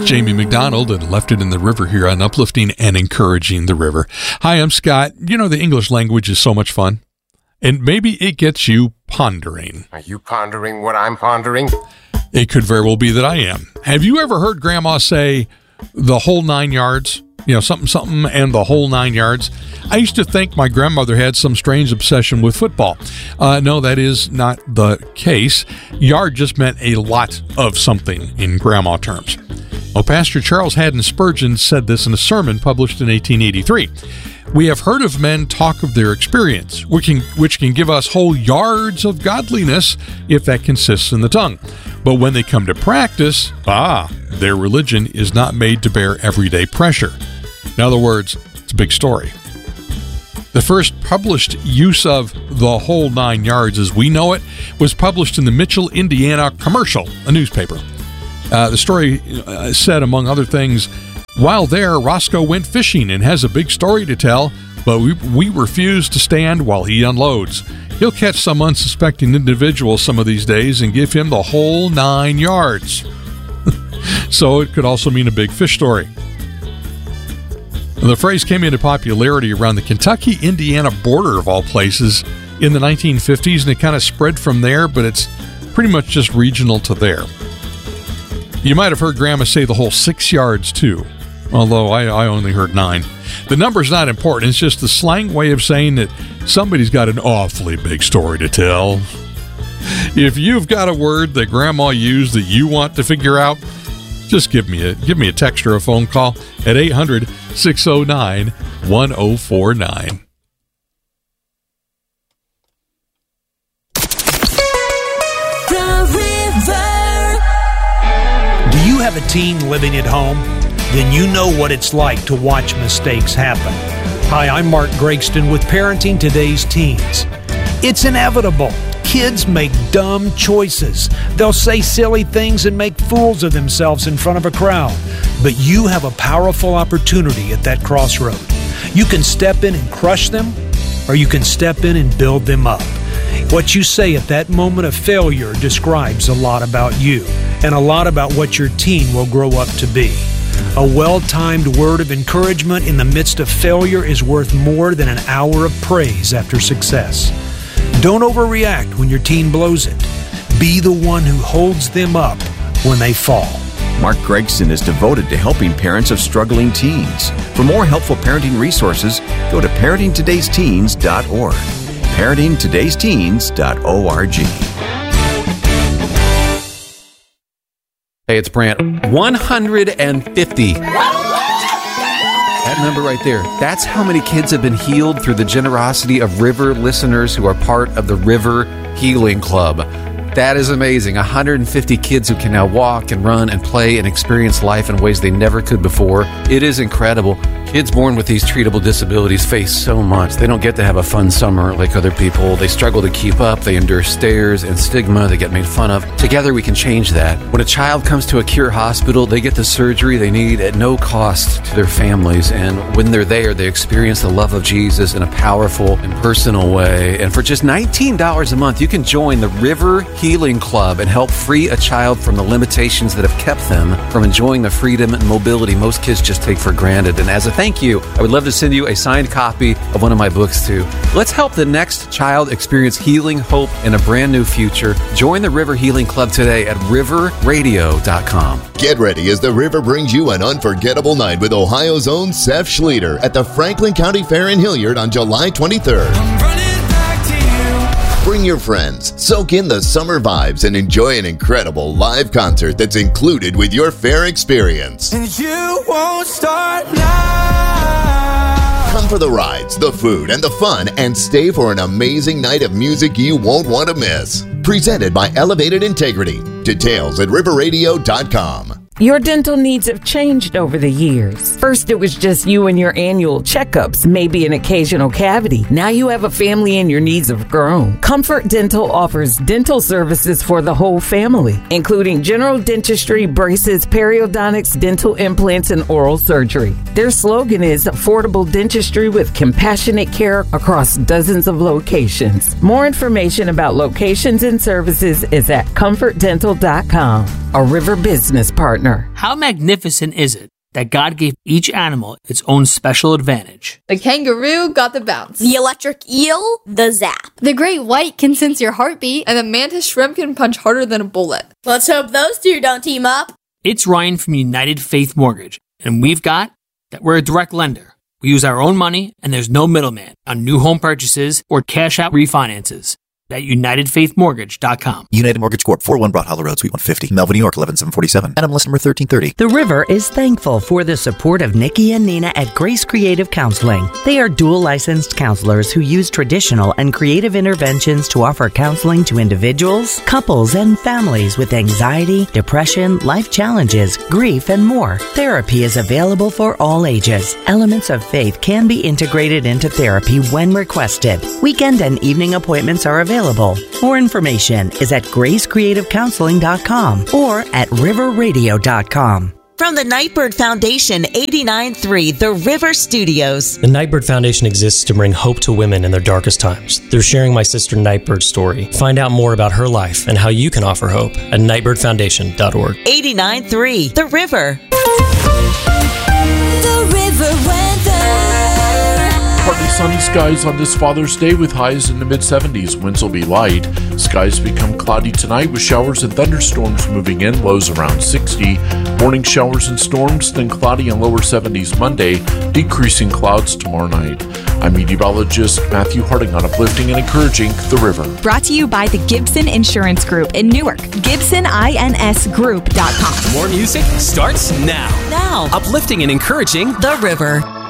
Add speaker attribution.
Speaker 1: Jamie McDonald and Left It in the River here on Uplifting and Encouraging the River. Hi, I'm Scott. You know, the English language is so much fun, and maybe it gets you pondering.
Speaker 2: Are you pondering what I'm pondering?
Speaker 1: It could very well be that I am. Have you ever heard Grandma say the whole 9 yards? You know, something and the whole 9 yards. I used to think my grandmother had some strange obsession with football. No, that is not the case. Yard just meant a lot of something in grandma terms. Well, Pastor Charles Haddon Spurgeon said this in a sermon published in 1883. We have heard of men talk of their experience, which can give us whole yards of godliness if that consists in the tongue. But when they come to practice, their religion is not made to bear everyday pressure. In other words, it's a big story. The first published use of the whole 9 yards as we know it was published in the Mitchell, Indiana Commercial, a newspaper. The story said, among other things, while there, Roscoe went fishing and has a big story to tell, but we refuse to stand while he unloads. He'll catch some unsuspecting individual some of these days and give him the whole 9 yards. So it could also mean a big fish story. The phrase came into popularity around the Kentucky-Indiana border, of all places, in the 1950s, and it kind of spread from there, but it's pretty much just regional to there. You might have heard Grandma say the whole 6 yards, too, although I only heard 9. The number's not important. It's just the slang way of saying that somebody's got an awfully big story to tell. If you've got a word that Grandma used that you want to figure out, just give me a text or a phone call at 800-609-1049.
Speaker 3: Do you have a teen living at home? Then you know what it's like to watch mistakes happen. Hi, I'm Mark Gregston with Parenting Today's Teens. It's inevitable. Kids make dumb choices. They'll say silly things and make fools of themselves in front of a crowd. But you have a powerful opportunity at that crossroad. You can step in and crush them, or you can step in and build them up. What you say at that moment of failure describes a lot about you and a lot about what your teen will grow up to be. A well-timed word of encouragement in the midst of failure is worth more than an hour of praise after success. Don't overreact when your teen blows it. Be the one who holds them up when they fall.
Speaker 4: Mark Gregson is devoted to helping parents of struggling teens. For more helpful parenting resources, go to parentingtodaysteens.org. parentingtodaysteens.org.
Speaker 5: Hey, it's Brant. 150. That number right there, that's how many kids have been healed through the generosity of River listeners who are part of the River Healing Club. That is amazing. 150 kids who can now walk and run and play and experience life in ways they never could before. It is incredible. Kids born with these treatable disabilities face so much. They don't get to have a fun summer like other people. They struggle to keep up. They endure stares and stigma. They get made fun of. Together we can change that. When a child comes to a Cure hospital, they get the surgery they need at no cost to their families. And when they're there, they experience the love of Jesus in a powerful and personal way. And for just $19 a month, you can join the River Healing Club and help free a child from the limitations that have kept them from enjoying the freedom and mobility most kids just take for granted. And as a thank you, I would love to send you a signed copy of one of my books too. Let's help the next child experience healing, hope, and a brand new future. Join the River Healing Club today at riverradio.com.
Speaker 6: Get ready as the River brings you an unforgettable night with Ohio's own Seth Schlueter at the Franklin County Fair in Hilliard on July 23rd. Bring your friends, soak in the summer vibes, and enjoy an incredible live concert that's included with your fair experience.
Speaker 7: And you won't start now.
Speaker 6: Come for the rides, the food, and the fun, and stay for an amazing night of music you won't want to miss. Presented by Elevated Integrity. Details at riverradio.com.
Speaker 8: Your dental needs have changed over the years. First, it was just you and your annual checkups, maybe an occasional cavity. Now you have a family and your needs have grown. Comfort Dental offers dental services for the whole family, including general dentistry, braces, periodontics, dental implants, and oral surgery. Their slogan is affordable dentistry with compassionate care across dozens of locations. More information about locations and services is at comfortdental.com, a River business partner. partner.
Speaker 9: How magnificent is it that God gave each animal its own special advantage?
Speaker 10: The kangaroo got the bounce.
Speaker 11: The electric eel, the zap.
Speaker 10: The great white can sense your heartbeat, and the mantis shrimp can punch harder than a bullet.
Speaker 11: Let's hope those two don't team up.
Speaker 9: It's Ryan from United Faith Mortgage, and we've got that we're a direct lender. We use our own money, and there's no middleman on new home purchases or cash-out refinances. At UnitedFaithMortgage.com.
Speaker 12: United Mortgage Corp. 41 Broad Hollow Road, Suite 150, Melville, New York, 11747. NMLS number 1330.
Speaker 13: The River is thankful for the support of Nikki and Nina at Grace Creative Counseling. They are dual licensed counselors who use traditional and creative interventions to offer counseling to individuals, couples, and families with anxiety, depression, life challenges, grief, and more. Therapy is available for all ages. Elements of faith can be integrated into therapy when requested. Weekend and evening appointments are available. More information is at gracecreativecounseling.com or at riverradio.com.
Speaker 14: From the Nightbird Foundation, 89.3 The River Studios.
Speaker 15: The Nightbird Foundation exists to bring hope to women in their darkest times. Through sharing my sister Nightbird's story, find out more about her life and how you can offer hope at nightbirdfoundation.org.
Speaker 14: 89.3 The River.
Speaker 16: The River weather.
Speaker 17: Partly sunny skies on this Father's Day with highs in the mid-70s. Winds will be light. Skies become cloudy tonight with showers and thunderstorms moving in, lows around 60. Morning showers and storms, then cloudy and lower 70s Monday, decreasing clouds tomorrow night. I'm meteorologist Matthew Harding on Uplifting and Encouraging The River.
Speaker 18: Brought to you by the Gibson Insurance Group in Newark. GibsonINSGroup.com.
Speaker 19: More music starts now.
Speaker 14: Now.
Speaker 19: Uplifting and Encouraging
Speaker 14: The River.